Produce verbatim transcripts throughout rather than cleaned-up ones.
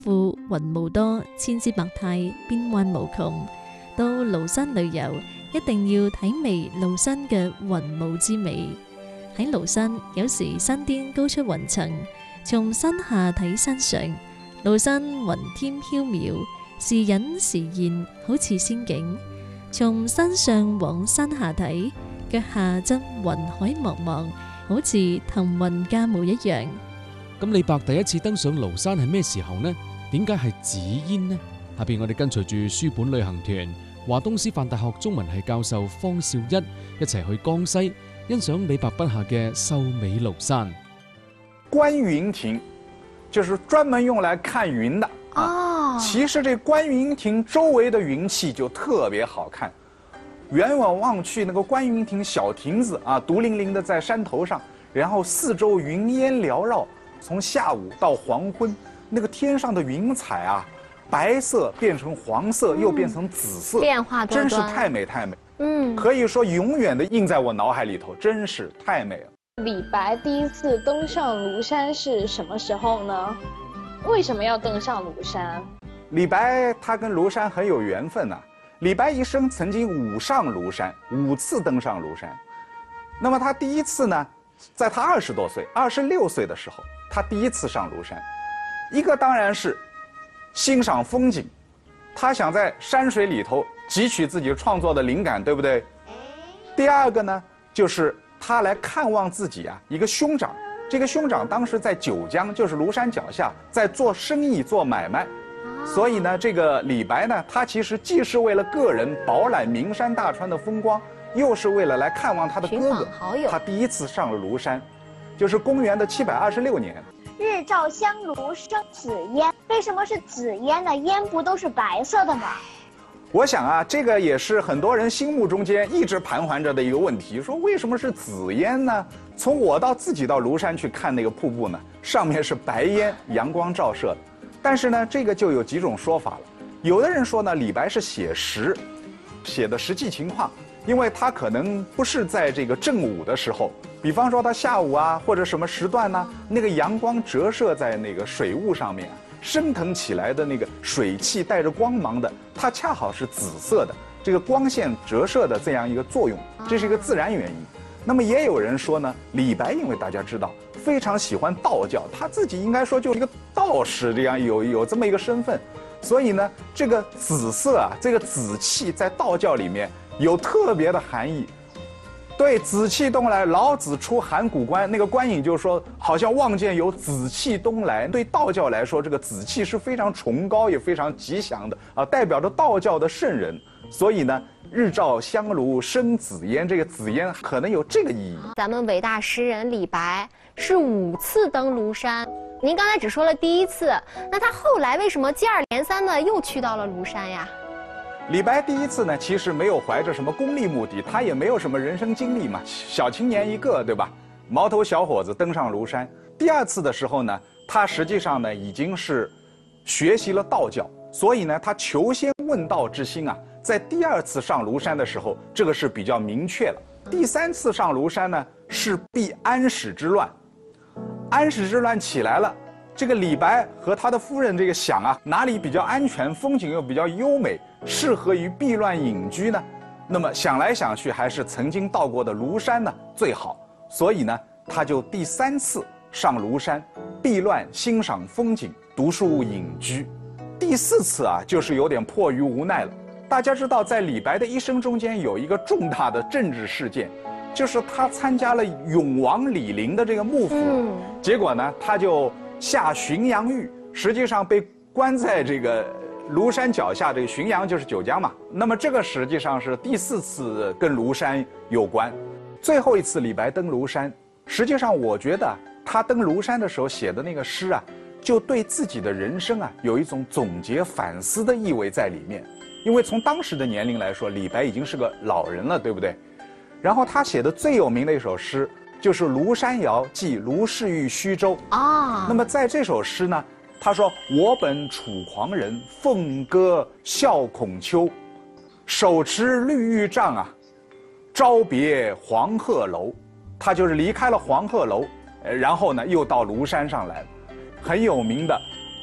富雲霧多，千姿百態，變幻無窮。到廬山旅遊，一定要體味廬山嘅雲霧之美。喺廬山，有時山巔高出雲層，從山下睇山上，廬山雲天飄渺，時隱時現，好似仙境。從山上往山下睇，腳下則雲海茫茫，好似騰雲駕霧一樣。 咁李白第一次登上廬山係咩時候呢？點解係紫煙呢？下邊我哋跟隨住書本旅行團，華東師範大學中文系教授方少一一齊去江西欣賞李白筆下嘅秀美廬山。 觀雲亭就是專門用來看雲的啊。其實這觀雲亭周圍的雲氣就特別好看，遠遠望去，那個觀雲亭小亭子啊，獨零零的在山頭上，然後四周雲煙繚繞，從下午到黃昏，那個天上的雲彩啊，白色變成黃色，又變成紫色， 嗯、變化多端， 真是太美太美。 嗯， 可以說永遠的印在我腦海裏頭，真是太美了。 李白第一次登上廬山是什麼時候呢？為什麼要登上廬山？ 李白他跟廬山很有緣分啊。李白一生曾經五上廬山，五次登上廬山。那麼他第一次呢，在他二十多歲，二十六歲的時候，他第一次上廬山。一個當然是欣賞風景，他想在山水裏頭汲取自己創作的靈感，對不對？第二個呢，就是他來看望自己啊一個兄長，這個兄長當時在九江，就是廬山腳下，在做生意做買賣。所以呢，這個李白呢，他其實既是為了個人飽覽名山大川的風光，又是為了來看望他的哥哥。他第一次上了廬山，就是公元的七百二十六年。 日照香爐生紫煙，為什麼是紫煙呢？煙不都是白色的嗎？ 我想啊，這個也是很多人心目中間一直盤桓着的一個問題，說為什麼是紫煙呢？從我到自己到廬山去看那個瀑布呢，上面是白煙，陽光照射的。但是呢，這個就有幾種說法了。有的人說呢，李白是寫實，寫的實際情況，因為他可能不是在這個正午的時候，比方說他下午啊或者什麼時段呢，那個陽光折射在那個水霧上面，升騰起來的那個水汽帶着光芒的，它恰好是紫色的，這個光線折射的這樣一個作用，這是一個自然原因。那麼也有人說呢，李白因為大家知道非常喜歡道教，他自己應該說就是一個道士，這樣有有這麼一個身份，所以呢，這個紫色啊，這個紫氣在道教裡面有特別的含義。對，紫氣東來，老子出函谷關，那個關羽就說，好像望見有紫氣東來。對道教來說，這個紫氣是非常崇高也非常吉祥的啊，代表着道教的聖人。所以呢，日照香爐生紫煙，這個紫煙可能有這個意義。 咱們偉大詩人李白是五次登廬山，您剛才只說了第一次，那他後來為什麼接二連三的又去到了廬山呀？ 李白第一次呢，其實沒有懷着什麼功利目的，他也沒有什麼人生經歷嘛，小青年一個，對吧？毛頭小伙子登上廬山。第二次的時候呢，他實際上呢已經是學習了道教，所以呢，他求仙問道之心啊，在第二次上廬山的時候，這個是比較明確了。第三次上廬山呢，是避安史之亂，安史之亂起來了。這個李白和他的夫人這個想啊，哪裡比較安全，風景又比較優美，適合於避亂隱居呢？那麼想來想去，還是曾經到過的廬山呢最好。所以呢，他就第三次上廬山，避亂欣賞風景，讀書隱居。第四次啊，就是有點迫於無奈了。大家知道，在李白的一生中間有一個重大的政治事件，就是他參加了永王李璘的這個幕府，嗯、結果呢，他就下浔陽獄，實際上被關在這個廬山腳下，這個浔陽就是九江嘛。那麼這個實際上是第四次跟廬山有關。最後一次李白登廬山，實際上我覺得他登廬山的時候寫的那個詩啊，就對自己的人生啊有一種總結反思的意味在裡面。因為從當時的年齡來說，李白已經是個老人了，對不對？然後他寫的最有名的一首詩就是《廬山謠寄盧氏玉虛舟》啊。那麼在這首詩呢，他說：“我本楚狂人，鳳歌笑孔丘，手持綠玉杖啊，朝別黃鶴樓。”他就是離開了黃鶴樓，然後呢又到廬山上來了。很有名的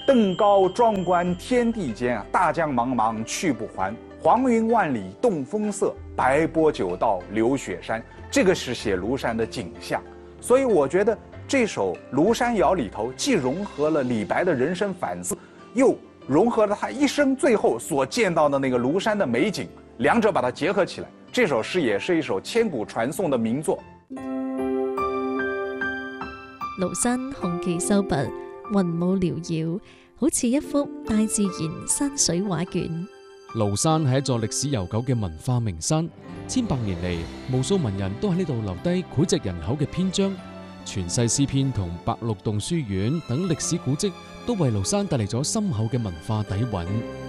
登高壯觀天地間，大江茫茫去不還，黃雲萬里動風色，白波九道流雪山。這個是寫廬山的景象，所以我覺得這首《廬山謠》裡頭既融合了李白的人生反思，又融合了他一生最後所見到的那個廬山的美景，兩者把它結合起來，這首詩也是一首千古傳頌的名作。 廬山紅旗秀拔，雲霧繚繞，好似一幅大自然山水畫卷。 廬山係一座歷史悠久嘅文化名山，千百年嚟，無數文人都喺呢度留低膾炙人口嘅篇章。傳世詩篇同白鹿洞書院等歷史古蹟，都為廬山帶嚟咗深厚嘅文化底蘊。